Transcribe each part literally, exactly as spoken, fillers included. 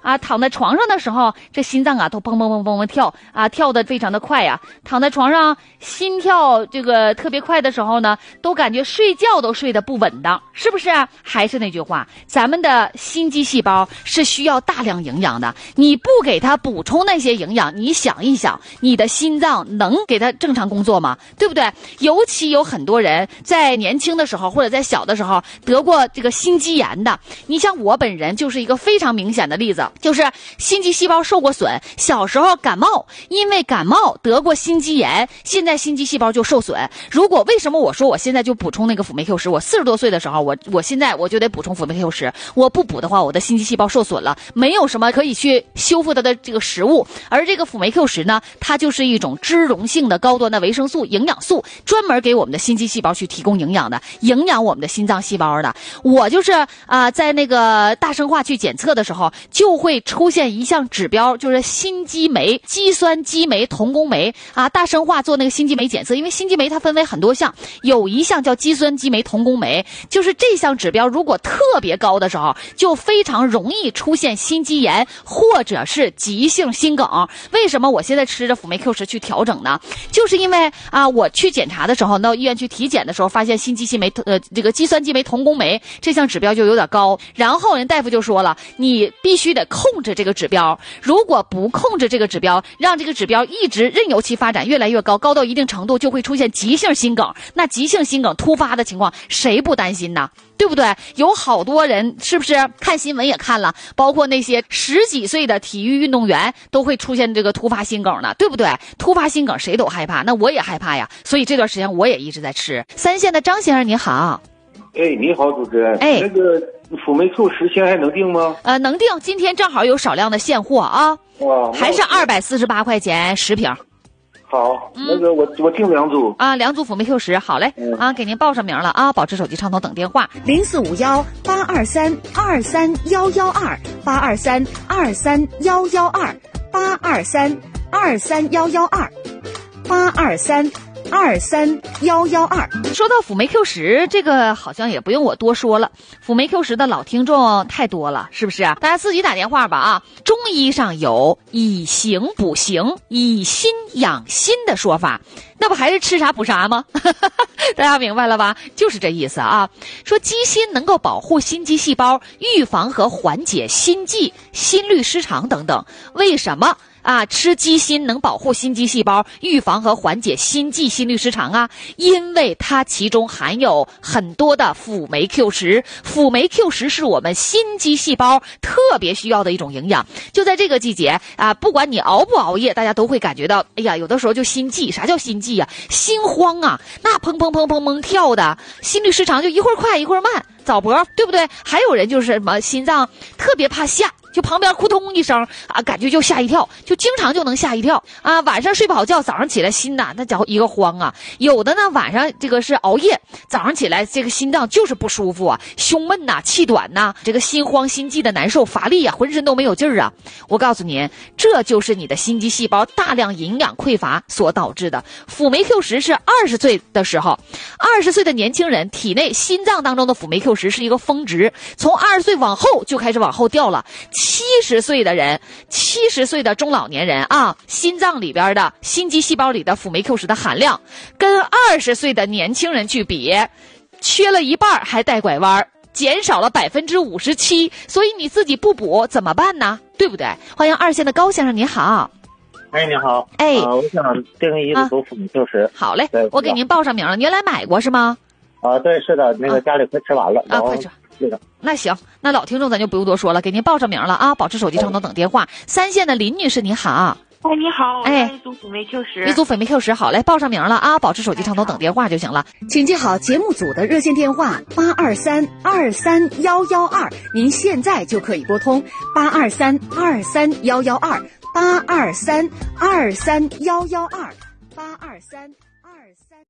啊，躺在床上的时候，这心脏啊都砰砰砰砰砰跳啊，跳得非常的快呀、啊。躺在床上心跳这个特别快的时候呢，都感觉睡觉都睡得不稳当，是不是啊？还是那句话，咱们的心肌细胞是需要大量营养的，你不给它补充那些营养，你想一想，你的心脏能给它正常工作吗？对不对？尤其有很多人在年轻的时候或者在小的时候得过这个心肌炎的，你像我本人就是一个非常明显的例子，就是心肌细胞受过损，小时候感冒，因为感冒得过心肌炎，现在心肌细胞就受损。如果为什么我说我现在就补充那个辅酶 Q 十，我四十多岁的时候，我我现在我就得补充辅酶 Q 十，我不补的话，我的心肌细胞受损了，没有什么可以去修复它的这个食物。而这个辅酶 Q 十呢，它就是一种脂溶性的高端的维生素、营养素，专门给我们的心肌细胞去提供营养的，营养我们的心脏细胞的。我就是啊、呃，在那个大生化去检测的时候，就会出现一项指标，就是心肌酶、肌酸激酶同工酶啊。大生化做那个心肌酶检测，因为心肌酶它分为很多项，有一项叫肌酸激酶同工酶，就是这项指标如果特别高的时候，就非常容易出现心肌炎或者是急性心梗。为什么我现在吃着辅酶 Q 十去调整呢？就是因为啊，我去检查的时候，到医院去体检的时候，发现心肌细酶呃这个肌酸激酶同工酶这项指标就有点高，然后人大夫就说了，你必须得控制这个指标，如果不控制这个指标，让这个指标一直任由其发展越来越高，高到一定程度就会出现急性心梗。那急性心梗突发的情况，谁不担心呢？对不对？有好多人是不是看新闻也看了，包括那些十几岁的体育运动员都会出现这个突发心梗呢，对不对？突发心梗谁都害怕，那我也害怕呀，所以这段时间我也一直在吃。三线的张先生你好。 哎，你好，主持人。 哎， 那个辅酶 Q 十现在还能定吗？ 呃，能定，今天正好有少量的现货啊， 哇， 还是二百四十八块钱十瓶。 好，那个我我订两组啊，两组辅酶 Q 十，好嘞，嗯、啊，给您报上名了啊，保持手机畅通等电话零四五幺八二三二三幺幺二八二三二三幺幺二八二三二三幺幺二八二三二三幺幺二。 说到辅酶 Q 十，这个好像也不用我多说了，辅酶 Q 十的老听众太多了，是不是啊？大家自己打电话吧啊！中医上有以形补形、以心养心的说法，那不还是吃啥补啥吗？大家明白了吧？就是这意思啊。说鸡心能够保护心肌细胞，预防和缓解心悸、心律失常等等。为什么啊，吃鸡心能保护心肌细胞，预防和缓解心悸、心律失常啊？因为它其中含有很多的辅酶 Q 十，辅酶 Q 十是我们心肌细胞特别需要的一种营养。就在这个季节啊，不管你熬不熬夜，大家都会感觉到，哎呀，有的时候就心悸。啥叫心悸啊？心慌啊，那砰砰砰砰砰跳的，心律失常就一会儿快一会儿慢，早搏，对不对？还有人就是什么心脏特别怕吓，就旁边扑通一声啊，感觉就吓一跳，就经常就能吓一跳啊。晚上睡不好觉，早上起来心呐，那家伙一个慌啊。有的呢，晚上这个是熬夜，早上起来这个心脏就是不舒服啊，胸闷呐、气短呐，这个心慌心悸的难受、乏力啊，浑身都没有劲儿啊。我告诉您，这就是你的心肌细胞大量营养匮乏所导致的。辅酶 Q 十是二十岁的时候，二十岁的年轻人体内心脏当中的辅酶 Q 十是一个峰值，从二十岁往后就开始往后掉了。七十岁的人，七十岁的中老年人啊，心脏里边的心肌细胞里的辅酶 Q 十的含量跟二十岁的年轻人去比，缺了一半还带拐弯，减少了百分之五十七。所以你自己不补怎么办呢？对不对？欢迎二线的高先生，你好。 哎，你好。 哎、 呃，我想订一组辅酶 Q 十。 好嘞，我给您报上名了。您原来买过是吗？ 啊、呃，对，是的，那个家里快吃完了。 啊，快吃。 对的。 那行，那老听众咱就不用多说了，给您报上名了啊，保持手机畅通等电话。三线的林女士，你好。 哎，你好， 哎， 一组辅酶 Q 十， 一组辅酶 Q 十，好嘞，报上名了啊，保持手机畅通等电话就行了。 请记好节目组的热线电话八二三二三幺幺二，您现在就可以拨通八二三二三幺幺二八二三二三幺幺二八二三二三。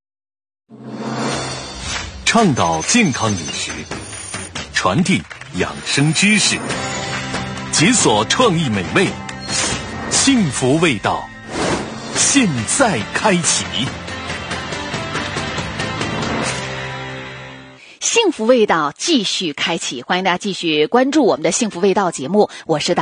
倡导健康饮食，传递养生知识，解锁创意美味，幸福味道现在开启。 幸福味道继续开启，欢迎大家继续关注我们的幸福味道节目，我是大